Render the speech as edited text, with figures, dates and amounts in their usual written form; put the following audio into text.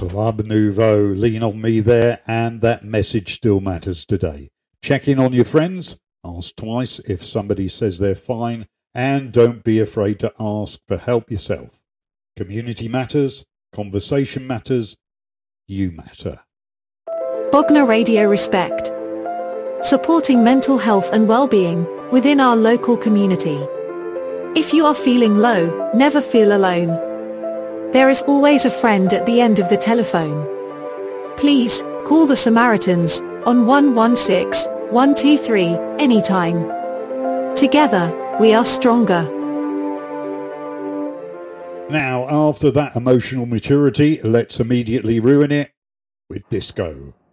Club Nouveau, Lean On Me there, and that message still matters today. Check in on your friends, ask twice if somebody says they're fine, and don't be afraid to ask for help yourself. Community matters, conversation matters, you matter. Bognor Radio Respect. Supporting mental health and well-being within our local community. If you are feeling low, never feel alone. There is always a friend at the end of the telephone. Please, call the Samaritans on 116 123 anytime. Together, we are stronger. Now, after that emotional maturity, let's immediately ruin it with disco.